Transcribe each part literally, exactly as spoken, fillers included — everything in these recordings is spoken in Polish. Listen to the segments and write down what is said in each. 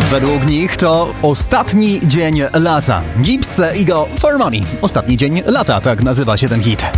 Według nich to ostatni dzień lata. Gibbs i go For Money. Ostatni dzień lata, tak nazywa się ten hit.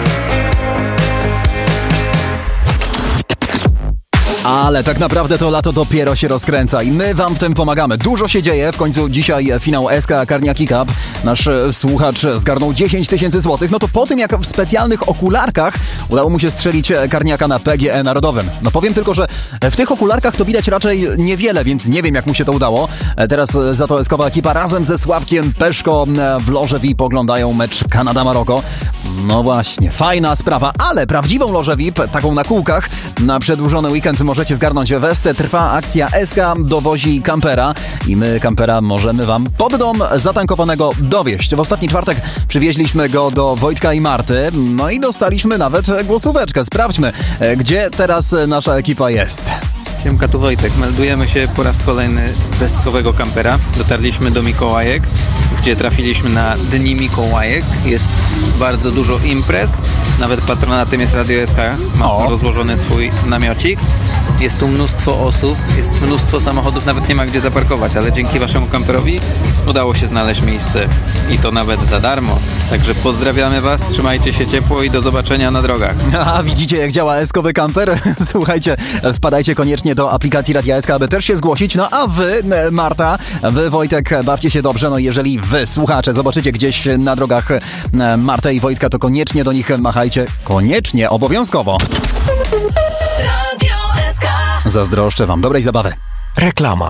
Ale tak naprawdę to lato dopiero się rozkręca i my wam w tym pomagamy. Dużo się dzieje, w końcu dzisiaj finał S K Carniaki Cup. Nasz słuchacz zgarnął dziesięć tysięcy złotych, no to po tym jak w specjalnych okularkach udało mu się strzelić karniaka na P G E Narodowym. No powiem tylko, że w tych okularkach to widać raczej niewiele, więc nie wiem jak mu się to udało. Teraz za to eskowa ekipa razem ze Sławkiem Peszko w loży V I P oglądają mecz Kanada-Maroko. No właśnie, fajna sprawa, ale prawdziwą lożę V I P, taką na kółkach, na przedłużony weekend możecie zgarnąć w Este. Trwa akcja S K dowozi kampera i my kampera możemy wam pod dom zatankowanego dowieść. W ostatni czwartek przywieźliśmy go do Wojtka i Marty, no i dostaliśmy nawet głosóweczkę. Sprawdźmy, gdzie teraz nasza ekipa jest. Siemka, tu Wojtek. Meldujemy się po raz kolejny ze skowego kampera. Dotarliśmy do Mikołajek, gdzie trafiliśmy na Dni Mikołajek. Jest bardzo dużo imprez. Nawet patronatem jest Radio S K. Mocno rozłożony swój namiocik. Jest tu mnóstwo osób, jest mnóstwo samochodów, nawet nie ma gdzie zaparkować, ale dzięki waszemu kamperowi udało się znaleźć miejsce i to nawet za darmo. Także pozdrawiamy was, trzymajcie się ciepło i do zobaczenia na drogach. A widzicie jak działa eskowy kamper? Słuchajcie, wpadajcie koniecznie do aplikacji Radia S K, aby też się zgłosić. No a wy, Marta, wy Wojtek, bawcie się dobrze. No jeżeli wy, słuchacze, zobaczycie gdzieś na drogach Martę i Wojtka, to koniecznie do nich machajcie. Koniecznie, obowiązkowo. Zazdroszczę wam dobrej zabawy. Reklama.